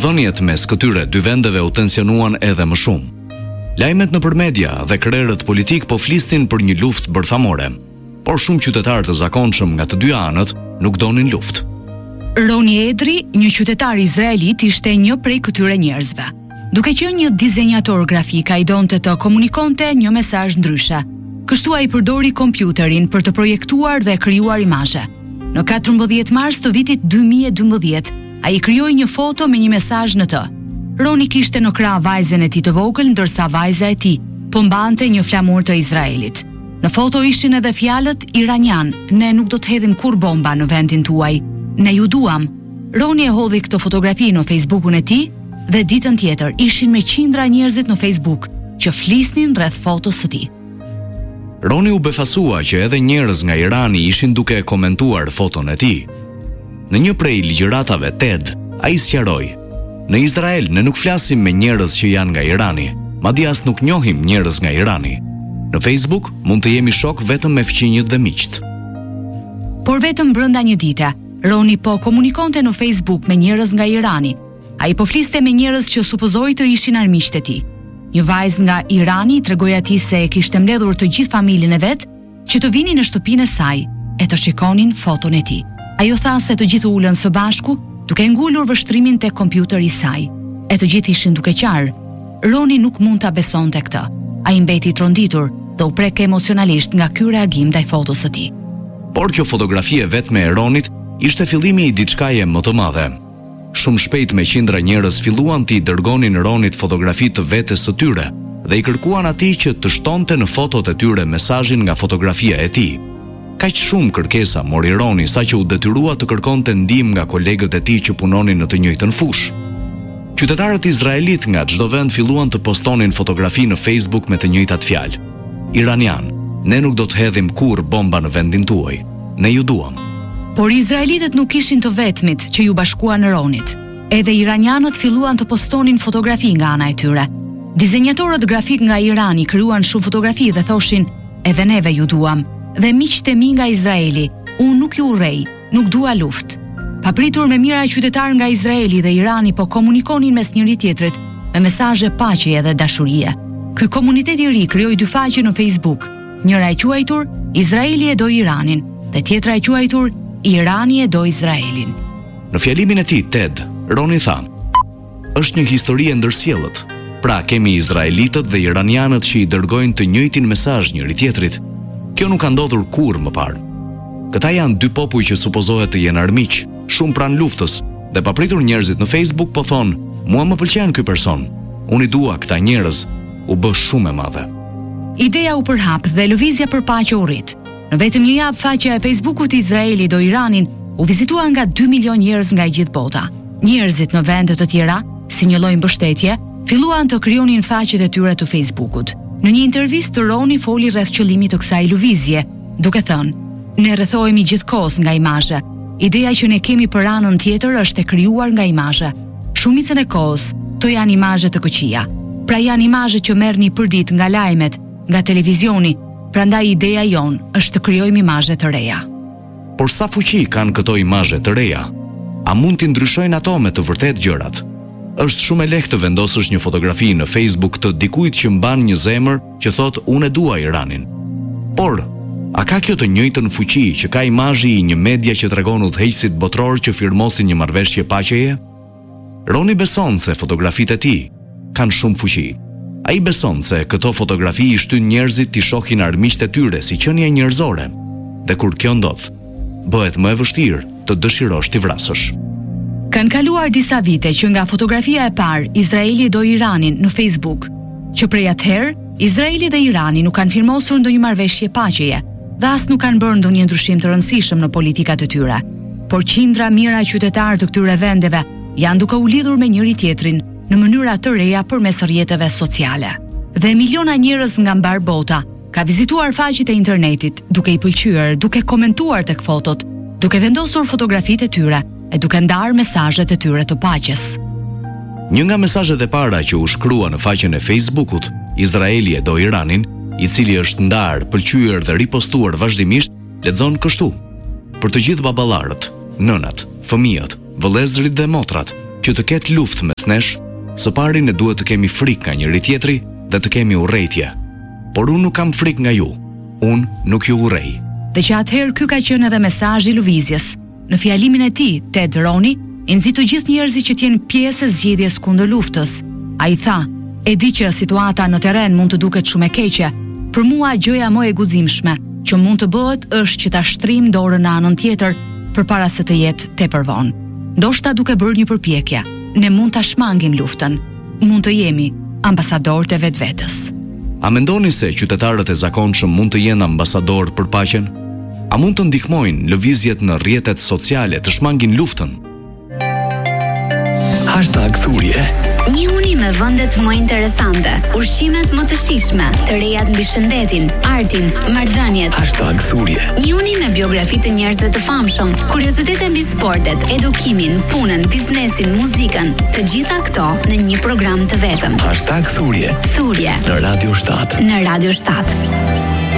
Marrëdhëniet mes këtyre dy vendeve u tensionuan edhe më shumë. Lajmet nëpër media dhe krerët politik po flisnin për një luftë bërthamore, por shumë qytetarë të zakonshëm nga të dy anët nuk donin luftë. Roni Edri, një qytetar izraelit, ishte një prej këtyre njerëzve. Duke qenë një dizenjator grafik, ai donte të komunikonte një mesazh ndryshe. Kështu ai përdori kompjuterin për të projektuar dhe krijuar imazhe. Në 14 mars të vitit 2012, ai krijoi një foto me një mesazh në të. Roni kishte në krah vajzën e tij të vogël, ndërsa vajza e tij po mbante një flamur të Izraelit. Në foto ishin edhe fjalët iranian: "Ne nuk do të hedhim kur bomba në vendin tuaj. Ne ju duam." Roni e hodhi këtë fotografi në Facebookun e tij dhe ditën tjetër ishin me qindra njerëzit në Facebook që flisnin rreth fotos së tij. Roni u befasua që edhe njerëz nga Irani ishin duke komentuar foton e tij. Në një prej ligjëratave TED, ai sqaroi: "Në Izrael ne nuk flasim me njerëz që janë nga Irani, madje as nuk njohim njerëz nga Irani. Në Facebook mund të jemi shok vetëm me fëmijët dhe miqt." Por vetëm brenda një dite, Roni po komunikonte në Facebook me njerëz nga Irani. Ai po fliste me njerëz që supozoi të ishin armiqtë e tij. Një vajzë nga Irani tregoi atij se e kishte mbledhur të gjithë familjen e vet që të vinin në shtëpinë e saj e të shikonin foton e tij. Ajo tha se të gjithë ulën së bashku, duke ngulur vështrimin tek kompjuteri i saj. E të gjithë ishin duke qarë. Roni nuk mund ta besonte këtë. Ai mbeti tronditur dhe u prek emocionalisht nga ky reagim ndaj fotos së tij. Por kjo fotografi e vetme e Ronit ishte fillimi i diçkaje më të madhe. Shumë shpejt me qindra njerëz filluan t'i dërgonin Ronit fotografi të vetes së tyre dhe i kërkuan atij që të shtonte në fotot e tyre mesazhin nga fotografia e tij. Kaq shumë kërkesa mori Roni sa që u detyrua të kërkonte ndihmë nga kolegët e tij që punonin në të njëjtën fushë. Qytetarët izraelit nga çdo vend filluan të postonin fotografi në Facebook me të njëjtat fjalë: "Iranian, ne nuk do të hedhim kurrë bomba në vendin tuaj. Ne ju duam." Por izraelitët nuk ishin të vetmit që ju bashkuan në Ronit. Edhe iranianët filluan të postonin fotografi nga ana e tyre. Dizenjatorët grafik nga Irani krijuan shumë fotografi dhe thoshin: "Edhe neve ju duam. Dhe miqtë e mi nga Izraeli, unë nuk ju urrej, nuk dua luftë." Papritur me mira qytetar nga Izraeli dhe Irani po komunikonin mes njëri tjetrit me mesazhe paqeje dhe dashurie. Ky komunitet i ri krijoi dy faqe në Facebook, njëra e quajtur Izraeli e do Iranin dhe tjetra e quajtur Irani e do Izraelin. Në fjalimin e tij TED, Roni tha: "Është një histori e ndërsjellët. Pra kemi izraelitët dhe iranianët që i dërgojnë të njëjtin mesazh njëri tjetrit. Kjo nuk ka ndodhur kurrë më parë. Këta janë dy popull që supozohet të jenë armiq, shumë pranë luftës, dhe papritur njerëzit në Facebook po thonë: mua më pëlqen ky person. Unë i dua këta njerëz." U bë shumë e madhe. Ideja u përhap dhe lëvizja për paqe u rrit. Në vetëm një javë faqja e Facebookut Izraeli do Iranin u vizitua nga 2 milion njerëz nga gjithë bota. Njerëzit në vende të tjera, si një lloj mbështetje, filluan të krijonin faqet e tyre të Facebookut. Në një intervistë Roni foli rreth qëllimit të kësaj lëvizje, duke thënë: "Ne rrethohemi gjithkohës nga imazhe. Ideja që ne kemi për anën tjetër është e krijuar nga imazhe. Shumicën e kohës, to janë imazhe të këqija. Pra janë imazhe që merrni përdit nga lajmet, nga televizioni. Prandaj ideja jon është të krijojmë imazhe të reja." Por sa fuqi kanë këto imazhe të reja? A mund t'i ndryshojnë ato me të vërtet gjërat? Është shumë e lehtë të vendosësh një fotografi në Facebook të dikujt që mban një zemër që thotë: "Unë e dua Iranin." Por a ka kjo të njëjtën fuqi që ka imazhi i një media që tregon udhëheqësit botror që firmosin një marrëveshje paqeje? Roni beson se fotografitë e tij kanë shumë fuqi. Ai beson se këto fotografi i shtyn njerëzit t'i shohin armiqtë e tyre si qenie njerëzore. Dhe kur kjo ndodh, bëhet më e vështirë të dëshirosh t'i vrasësh. Kanë kaluar disa vite që nga fotografia e parë Izraeli do Iranin në Facebook, që prej atëherë Izraeli dhe Irani nuk kanë firmosur ndonjë marrëveshje paqeje dhe as nuk kanë bërë ndonjë ndryshim të rëndësishëm në politikat e tyre. Por qindra mijëra qytetarë të këtyre vendeve janë duke u lidhur me njëri tjetrin në mënyra të reja përmes rrjeteve sociale. Dhe miliona njerëz nga mbar bota ka vizituar faqet e internetit, duke i pëlqyer, duke komentuar tek fotot, duke vendosur fotografitë e tyre e duke ndarë mesazhet e tyre të paqes. Një nga mesazhet e para që u shkrua në faqen e Facebookut Izraeli e do Iranin, i cili është ndarë, pëlqyer dhe ripostuar vazhdimisht, lexon kështu: "Për të gjithë baballarët, nënat, fëmijët, vëllezërit dhe motrat, që të ketë luftë mes nesh, së pari ne duhet të kemi frikë nga njëri tjetri dhe të kemi urrejtje. Por unë nuk kam frikë nga ju. Unë nuk ju urrej. Dhe që atëherë ky ka qenë edhe mesazhi i lëvizjes. Në fjalimin e tij, Ted Roni i nxit të gjithë njerëzit që të jenë pjesë e zgjedhjes kundër luftës. Ai tha: "E di që situata në terren mund të duket shumë e keqe. Për mua gjëja më e guximshme që mund të bëhet është që ta shtrim dorën në anën tjetër përpara se të jetë tepër vonë. Ndoshta duke bërë një përpjekje, ne mund ta shmangim luftën. Mund të jemi ambasadorët e vetvetes." A mendoni se qytetarët e zakonshëm mund të jenë ambasadorë për paqen? A mund të ndihmojnë lëvizjet në rrjetet sociale të shmangin luftën? #thurje. Një uni me vendet më interesante, ushqimet më të shijshme, të rejat mbi shëndetin, artin, marrëdhëniet. #thurje. Një uni me biografi të njerëzve të famshëm, kuriozitete mbi sportet, edukimin, punën, biznesin, muzikën, të gjitha këto në një program të vetëm. #thurje. Thurje Në Radio 7. Në Radio 7.